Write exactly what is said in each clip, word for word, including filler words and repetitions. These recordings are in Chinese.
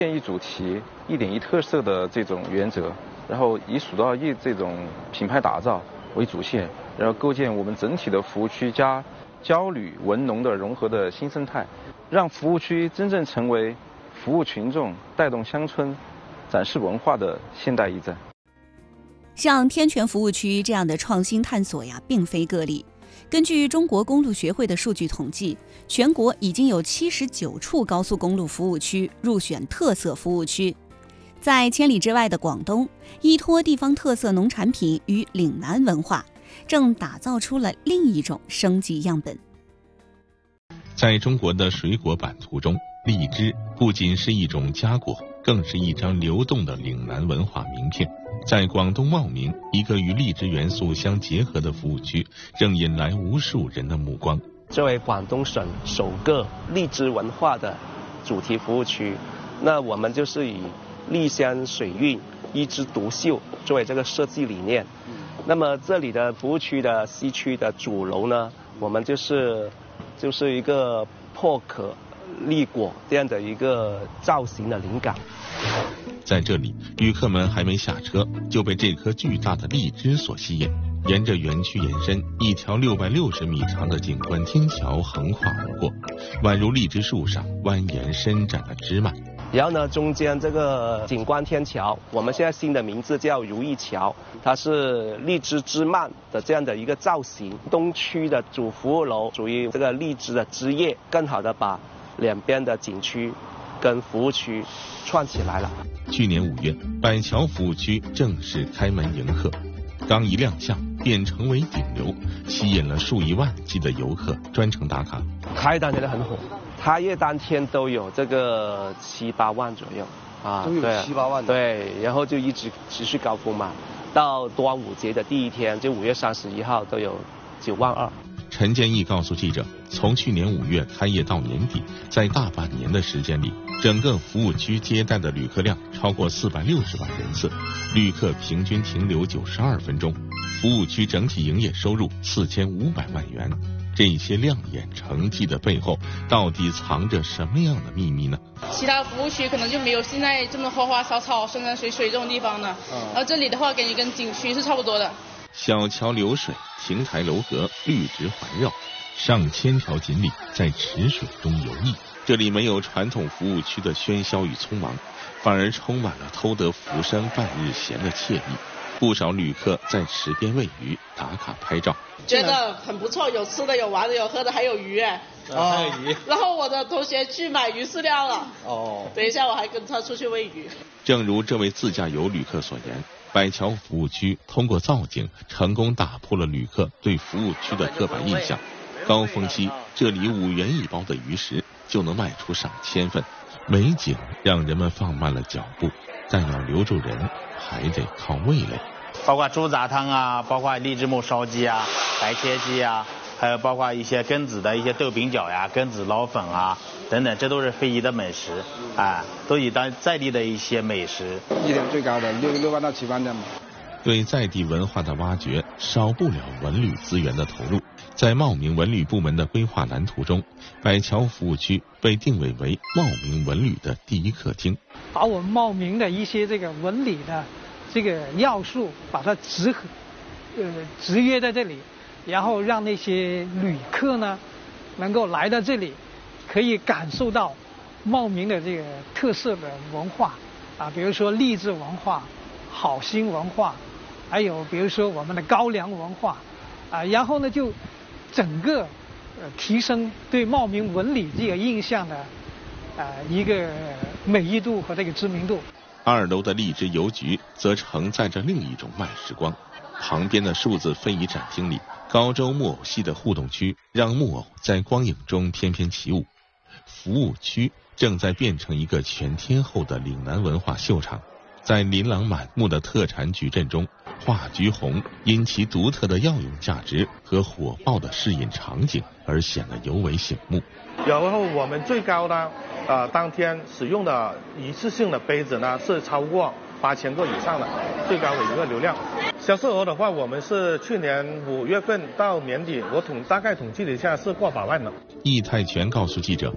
一主题、一点一特色的这种原则，然后以数到亿这种品牌打造为主线，然后构建我们整体的服务区加郊旅文农的融合的新生态，让服务区真正成为服务群众、带动乡村、展示文化的现代驿站。 像天泉服务区这样的创新探索呀，并非个例。根据中国公路协会的数据统计，全国已经有七十九处高速公路服务区入选特色服务区。在千里之外的广东，依托地方特色农产品与岭南文化，正打造出了另一种升级样本。 在中国的水果版图中，荔枝不仅是一种佳果，更是一张流动的岭南文化名片。在广东茂名，一个与荔枝元素相结合的服务区，正引来无数人的目光。 作为广东省首个荔枝文化的主题服务区，那我们就是以荔香水韵、一枝独秀作为这个设计理念。那么这里的服务区的西区的主楼呢，我们就是就是一个破壳荔果这样的一个造型的灵感。 在这里，旅客们还没下车，就被这颗巨大的荔枝所吸引。沿着园区延伸，一条六百六十米长的景观天桥横跨而过，宛如荔枝树上蜿蜒伸展的枝蔓。 然后呢，中间这个景观天桥，我们现在新的名字叫如意桥，它是荔枝枝蔓的这样的一个造型。东区的主服务楼属于这个荔枝的枝叶，更好的把两边的景区跟服务区串起来了。 去年五月，板桥服务区正式开门迎客，刚一亮相便成为顶流，吸引了数以万计的游客专程打卡。 开当天很火，开业当天都有这个七八万左右啊， 都有七八万。 对，然后就一直持续高峰嘛，到端午节的第一天，就五月三十一号都有九万二。 陈建义告诉记者，从去年五月开业到年底，在大半年的时间里，整个服务区接待的旅客量超过四百六十万人次，旅客平均停留九十二分钟，服务区整体营业收入四千五百万元。这些亮眼成绩的背后，到底藏着什么样的秘密呢？ 其他服务区可能就没有现在这么花花草草、山山水水这种地方呢，而、嗯、这里的话，感觉跟景区是差不多的。 小桥流水，亭台楼阁，绿植环绕，上千条锦鲤在池水中游弋。这里没有传统服务区的喧嚣与匆忙，反而充满了偷得浮山半日闲的惬意。不少旅客在池边喂鱼打卡拍照， 觉得很不错，有吃的有玩的有喝的还有鱼哎， 哦，还有鱼。 然后我的同学去买鱼饲料了，哦，等一下我还跟他出去喂鱼。 正如这位自驾游旅客所言，板桥服务区通过造景成功打破了旅客对服务区的刻板印象。高峰期，这里五元一包的鱼食就能卖出上千份，美景让人们放慢了脚步，但要留住人，还得靠味蕾。 包括猪杂汤啊，包括荔枝木烧鸡啊，白切鸡啊，还有包括一些根子的一些豆饼饺呀、根子捞粉啊等等，这都是非遗的美食啊，都以当在地的一些美食。 一点最高的六六万到七万这样。 对在地文化的挖掘，少不了文旅资源的投入。在茂名文旅部门的规划蓝图中，板桥服务区被定位为茂名文旅的第一客厅， 把我们茂名的一些这个文旅的这个要素，把它集合，呃，集约在这里，然后让那些旅客呢，能够来到这里，可以感受到茂名的这个特色的文化啊，比如说荔枝文化、好心文化，还有比如说我们的高粱文化啊，然后呢就整个呃提升对茂名文旅这个印象的呃一个美誉度和这个知名度。 二楼的荔枝邮局则承载着另一种慢时光，旁边的数字非遗展厅里，高州木偶戏的互动区让木偶在光影中翩翩起舞。服务区正在变成一个全天候的岭南文化秀场，在琳琅满目的特产矩阵中，画菊红因其独特的药用价值和火爆的试饮场景而显得尤为醒目。 然后我们最高呢，呃，当天使用的一次性的杯子呢是超过八千个以上的最高的一个流量。销售额的话，我们是去年五月份到年底，我统大概统计了一下是过百万的。 易泰全告诉记者，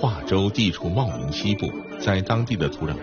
化州地处茂名西部，在当地的土壤